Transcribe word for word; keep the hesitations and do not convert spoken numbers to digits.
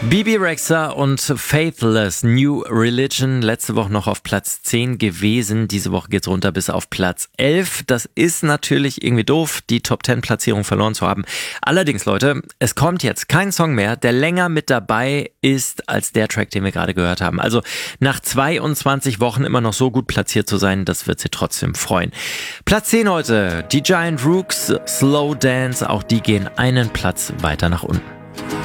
Bebe Rexha und Faithless, New Religion, letzte Woche noch auf Platz zehn gewesen. Diese Woche geht's runter bis auf Platz elf. Das ist natürlich irgendwie doof, die Top zehn Platzierung verloren zu haben. Allerdings, Leute, es kommt jetzt kein Song mehr, der länger mit dabei ist als der Track, den wir gerade gehört haben. Also nach zweiundzwanzig Wochen immer noch so gut platziert zu sein, das wird sie trotzdem freuen. Platz zehn heute, die Giant Rooks, Slow Dance, auch die gehen einen Platz weiter nach unten.